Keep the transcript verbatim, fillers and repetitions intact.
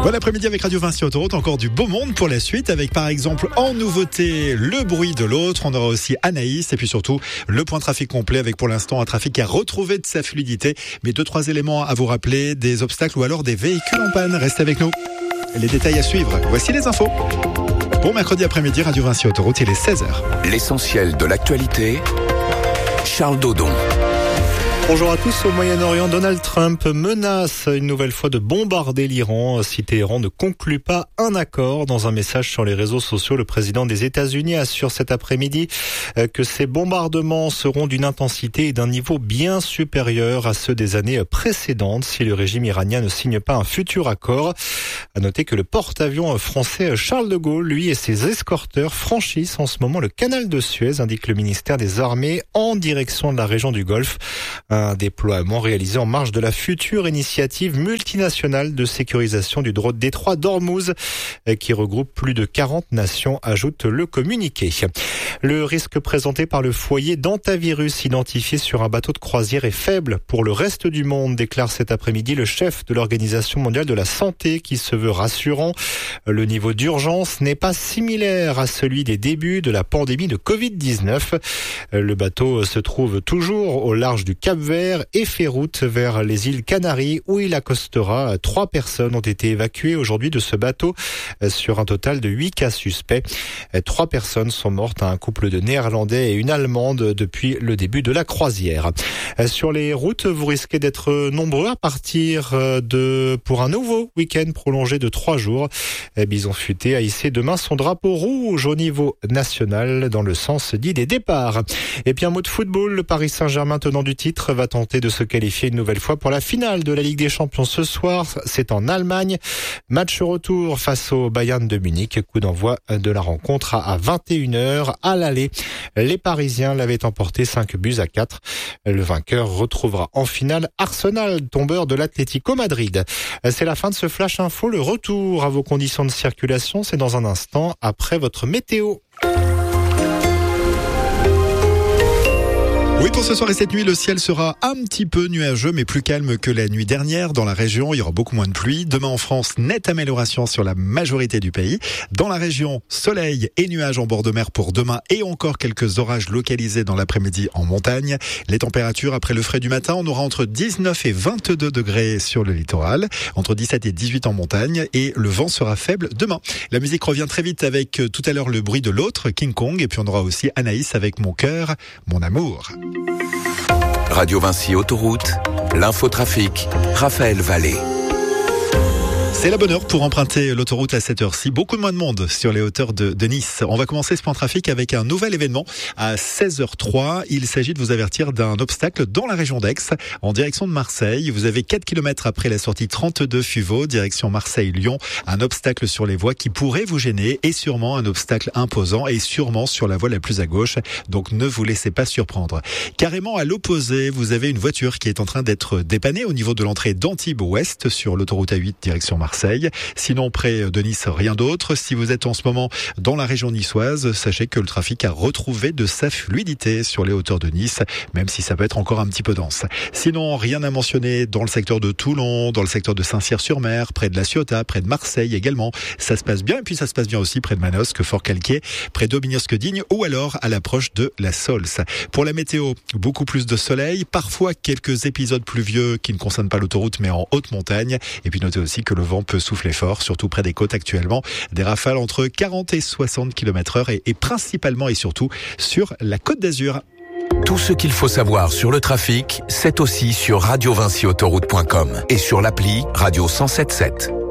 Bon après-midi avec Radio Vinci Autoroute, encore du beau monde pour la suite avec par exemple en nouveauté le bruit de l'autre. On aura aussi Anaïs et puis surtout le point trafic complet avec pour l'instant un trafic qui a retrouvé de sa fluidité. Mais deux, trois éléments à vous rappeler, des obstacles ou alors des véhicules en panne. Restez avec nous. Les détails à suivre. Voici les infos. Bon mercredi après-midi, Radio Vinci Autoroute, il est seize heures. L'essentiel de l'actualité, Charles Dodon. Bonjour à tous. Au Moyen-Orient, Donald Trump menace une nouvelle fois de bombarder l'Iran si Téhéran ne conclut pas un accord. Dans un message sur les réseaux sociaux, le président des États-Unis assure cet après-midi que ces bombardements seront d'une intensité et d'un niveau bien supérieur à ceux des années précédentes si le régime iranien ne signe pas un futur accord. À noter que le porte-avions français Charles de Gaulle, lui et ses escorteurs franchissent en ce moment le canal de Suez, indique le ministère des Armées, en direction de la région du Golfe. Un déploiement réalisé en marge de la future initiative multinationale de sécurisation du détroit d'Ormuz qui regroupe plus de quarante nations, ajoute le communiqué. Le risque présenté par le foyer d'antivirus identifié sur un bateau de croisière est faible pour le reste du monde, déclare cet après-midi le chef de l'Organisation mondiale de la santé qui se veut rassurant. Le niveau d'urgence n'est pas similaire à celui des débuts de la pandémie de covid dix-neuf. Le bateau se trouve toujours au large du Cap Vert et fait route vers les îles Canaries où il accostera. Trois personnes ont été évacuées aujourd'hui de ce bateau sur un total de huit cas suspects. Trois personnes sont mortes à un couple de Néerlandais et une Allemande depuis le début de la croisière. Sur les routes, vous risquez d'être nombreux à partir de pour un nouveau week-end prolongé de trois jours. Bison Futé a hissé demain son drapeau rouge au niveau national dans le sens dit des départs. Et puis un mot de football, le Paris Saint-Germain tenant du titre va tenter de se qualifier une nouvelle fois pour la finale de la Ligue des Champions ce soir. C'est en Allemagne. Match retour face au Bayern de Munich. Coup d'envoi de la rencontre à vingt et une heures à l'aller. Les Parisiens l'avaient emporté cinq buts à quatre. Le vainqueur retrouvera en finale Arsenal, tombeur de l'Atlético Madrid. C'est la fin de ce Flash Info. Le retour à vos conditions de circulation, c'est dans un instant après votre météo. Oui, pour ce soir et cette nuit, le ciel sera un petit peu nuageux, mais plus calme que la nuit dernière. Dans la région, il y aura beaucoup moins de pluie. Demain en France, nette amélioration sur la majorité du pays. Dans la région, soleil et nuages en bord de mer pour demain et encore quelques orages localisés dans l'après-midi en montagne. Les températures, après le frais du matin, on aura entre dix-neuf et vingt-deux degrés sur le littoral, entre dix-sept et dix-huit en montagne et le vent sera faible demain. La musique revient très vite avec tout à l'heure le bruit de l'autre, King Kong, et puis on aura aussi Anaïs avec Mon cœur, mon amour. Radio Vinci Autoroute, l'infotrafic, Raphaël Vallée. C'est la bonne heure pour emprunter l'autoroute à cette heure-ci. Beaucoup moins de monde sur les hauteurs de, de Nice. On va commencer ce point trafic avec un nouvel événement à seize heures trois. Il s'agit de vous avertir d'un obstacle dans la région d'Aix, en direction de Marseille. Vous avez quatre kilomètres après la sortie trente-deux Fuveau, direction Marseille-Lyon. Un obstacle sur les voies qui pourrait vous gêner et sûrement un obstacle imposant et sûrement sur la voie la plus à gauche. Donc ne vous laissez pas surprendre. Carrément à l'opposé, vous avez une voiture qui est en train d'être dépannée au niveau de l'entrée d'Antibes-Ouest sur l'autoroute A huit, direction Marseille. Marseille. Sinon, près de Nice, rien d'autre. Si vous êtes en ce moment dans la région niçoise, sachez que le trafic a retrouvé de sa fluidité sur les hauteurs de Nice, même si ça peut être encore un petit peu dense. Sinon, rien à mentionner dans le secteur de Toulon, dans le secteur de Saint-Cyr-sur-Mer, près de La Ciotat, près de Marseille également. Ça se passe bien. Et puis, ça se passe bien aussi près de Manosque, Fort-Calquier, près d'Aubignosque-Digne ou alors à l'approche de la Saulce. Pour la météo, beaucoup plus de soleil, parfois quelques épisodes pluvieux qui ne concernent pas l'autoroute mais en haute montagne. Et puis, notez aussi que le vent peut souffler fort, surtout près des côtes actuellement. Des rafales entre quarante et soixante kilomètres heure et, et principalement et surtout sur la Côte d'Azur. Tout ce qu'il faut savoir sur le trafic, c'est aussi sur radio vinci autoroute point com et sur l'appli Radio cent sept sept.